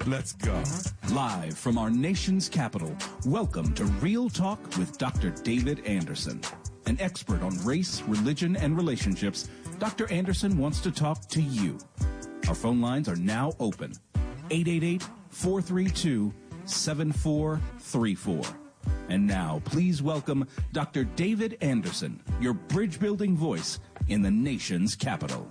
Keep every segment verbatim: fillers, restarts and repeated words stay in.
Let's go. Live from our nation's capital, welcome to Real Talk with Doctor David Anderson. An expert on race, religion, and relationships, Doctor Anderson wants to talk to you. Our phone lines are now open. eight eight eight, four three two, seven four three four. And now, please welcome Doctor David Anderson, your bridge-building voice in the nation's capital.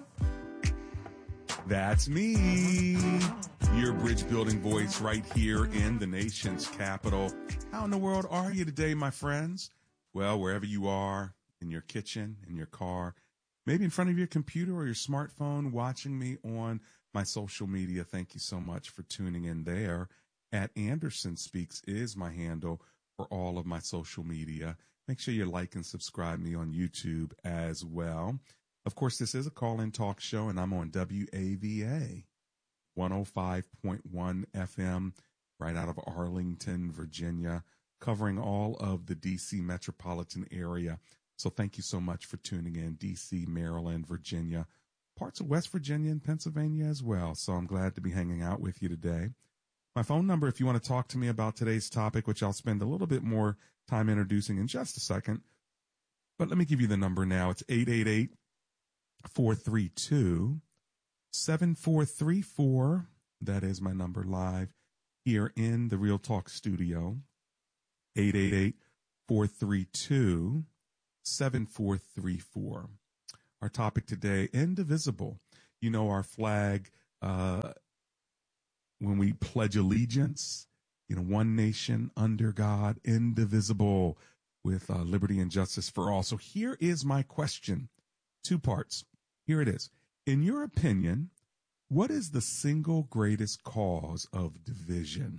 That's me, your bridge-building voice right here in the nation's capital. How in the world are you today, my friends? Well, wherever you are, in your kitchen, in your car, maybe in front of your computer or your smartphone, watching me on my social media, thank you so much for tuning in there. At Anderson Speaks is my handle for all of my social media. Make sure you like and subscribe me on YouTube as well. Of course, this is a call-in talk show, and I'm on W A V A one oh five point one F M right out of Arlington, Virginia, covering all of the D C metropolitan area. So thank you so much for tuning in, D C, Maryland, Virginia, parts of West Virginia and Pennsylvania as well. So I'm glad to be hanging out with you today. My phone number, if you want to talk to me about today's topic, which I'll spend a little bit more time introducing in just a second, but let me give you the number now. It's eight eight eight, four three two, seven four three four. That is my number live here in the Real Talk studio. eight eight eight, four three two, seven four three four. Our topic today, indivisible. You know, our flag, uh, when we pledge allegiance, you know, one nation under God, indivisible, with uh, liberty and justice for all. So here is my question. Two parts. Here it is. In your opinion, what is the single greatest cause of division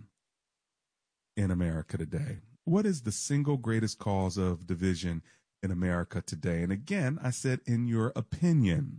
in America today? What is the single greatest cause of division in America today? And again, I said, in your opinion.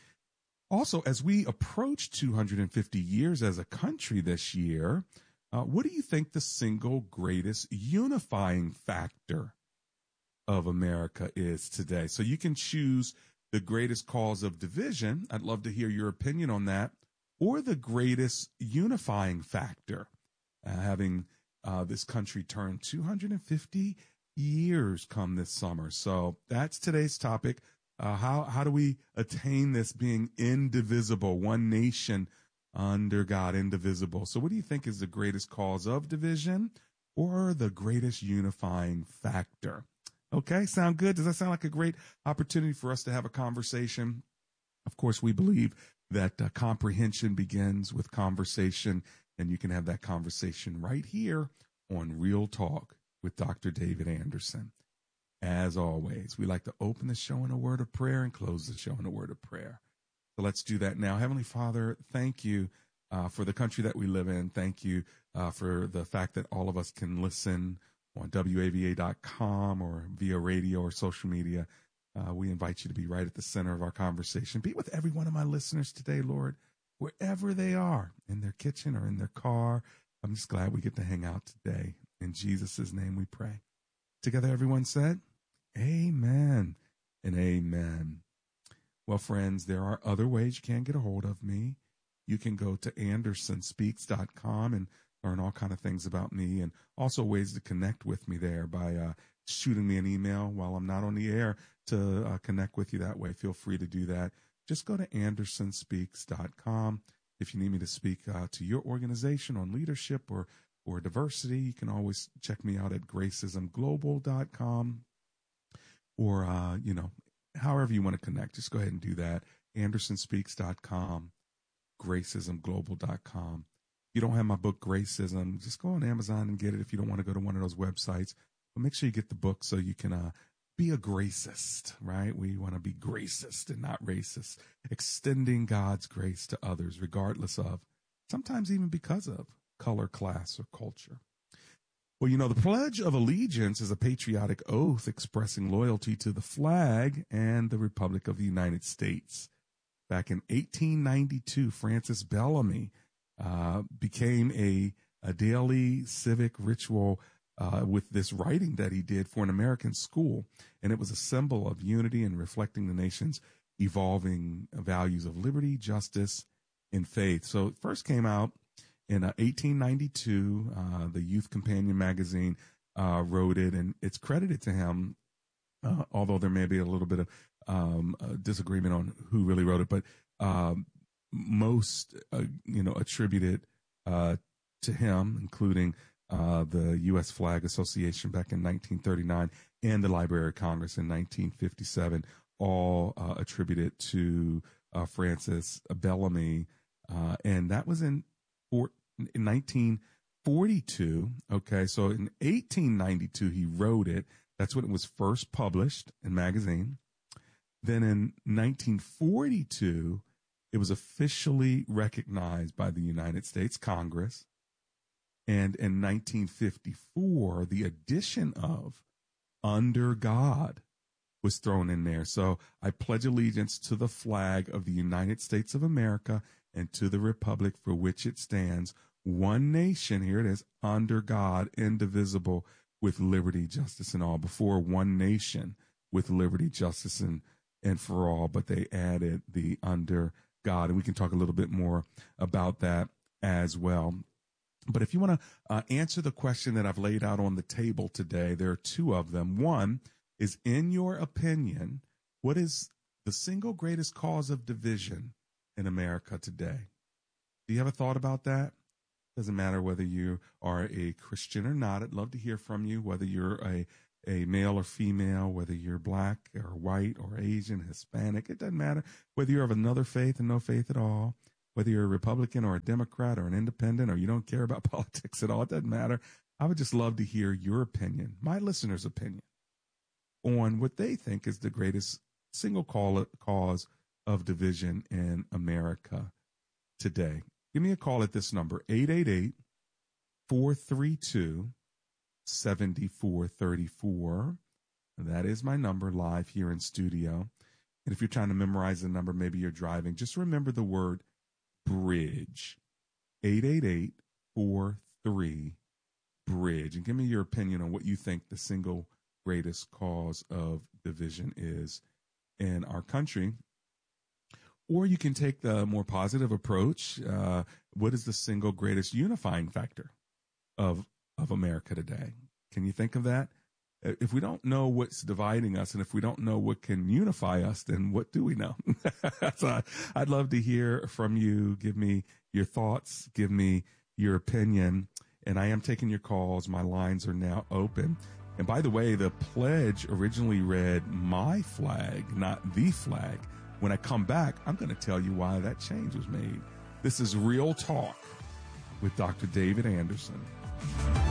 Also, as we approach two hundred fifty years as a country this year, uh, what do you think the single greatest unifying factor of America is today? So you can choose the greatest cause of division. I'd love to hear your opinion on that. Or the greatest unifying factor, uh, having uh, this country turn two hundred fifty years come this summer. So that's today's topic. Uh, how how do we attain this being indivisible, one nation under God, indivisible? So what do you think is the greatest cause of division or the greatest unifying factor? Okay, sound good? Does that sound like a great opportunity for us to have a conversation? Of course, we believe that uh, comprehension begins with conversation, and you can have that conversation right here on Real Talk with Doctor David Anderson. As always, we like to open the show in a word of prayer and close the show in a word of prayer. So let's do that now. Heavenly Father, thank you uh, for the country that we live in. Thank you uh, for the fact that all of us can listen on W A V A dot com or via radio or social media. Uh, we invite you to be right at the center of our conversation. Be with every one of my listeners today, Lord, wherever they are, in their kitchen or in their car. I'm just glad we get to hang out today. In Jesus' name we pray. Together, everyone said, amen and amen. Well, friends, there are other ways you can get a hold of me. You can go to anderson speaks dot com and learn all kind of things about me, and also ways to connect with me there by uh, shooting me an email while I'm not on the air to uh, connect with you that way. Feel free to do that. Just go to anderson speaks dot com. If you need me to speak uh, to your organization on leadership or, or diversity, you can always check me out at gracism global dot com. Or, uh, you know, however you want to connect, just go ahead and do that. anderson speaks dot com, gracism global dot com. If you don't have my book, Gracism, just go on Amazon and get it if you don't want to go to one of those websites. But make sure you get the book so you can uh, be a gracist, right? We want to be gracist and not racist, extending God's grace to others, regardless of, sometimes even because of, color, class, or culture. Well, you know, the Pledge of Allegiance is a patriotic oath expressing loyalty to the flag and the Republic of the United States. Back in eighteen ninety-two, Francis Bellamy uh, became a, a daily civic ritual uh, with this writing that he did for an American school. And it was a symbol of unity and reflecting the nation's evolving values of liberty, justice, and faith. So it first came out In uh, eighteen ninety-two, uh, the Youth Companion magazine uh, wrote it, and it's credited to him, uh, although there may be a little bit of um, uh, disagreement on who really wrote it, but um, most, uh, you know, attribute it uh, to him, including uh, the U S Flag Association back in nineteen thirty-nine and the Library of Congress in nineteen fifty-seven, all uh, attributed to uh, Francis Bellamy, uh, and that was in, four, in nineteen forty-two. Okay, so in eighteen ninety-two he wrote it. That's when it was first published in magazine. Then in nineteen forty-two, it was officially recognized by the United States Congress. And in nineteen fifty-four, the addition of Under God was thrown in there. So I pledge allegiance to the flag of the United States of America and to the republic for which it stands, one nation, here it is, under God, indivisible, with liberty, justice, and all. Before, one nation with liberty, justice, and, and for all, but they added the under God. And we can talk a little bit more about that as well. But if you want to uh, answer the question that I've laid out on the table today, there are two of them. One is, in your opinion, what is the single greatest cause of division in America today? Do you have a thought about that? Doesn't matter whether you are a Christian or not. I'd love to hear from you, whether you're a, a male or female, whether you're black or white or Asian, Hispanic. It doesn't matter whether you're of another faith and no faith at all, whether you're a Republican or a Democrat or an independent, or you don't care about politics at all. It doesn't matter. I would just love to hear your opinion, my listeners' opinion, on what they think is the greatest single cause of division in America today. Give me a call at this number, eight eight eight, four three two, seven four three four. That is my number, live here in studio. And if you're trying to memorize the number, maybe you're driving, just remember the word bridge. eight eight eight, four three, bridge. And give me your opinion on what you think the single greatest cause of division is in our country. Or you can take the more positive approach. Uh, what is the single greatest unifying factor of of America today? Can you think of that? If we don't know what's dividing us, and if we don't know what can unify us, then what do we know? So I'd love to hear from you. Give me your thoughts. Give me your opinion. And I am taking your calls. My lines are now open. And by the way, the pledge originally read my flag, not the flag. When I come back, I'm going to tell you why that change was made. This is Real Talk with Doctor David Anderson.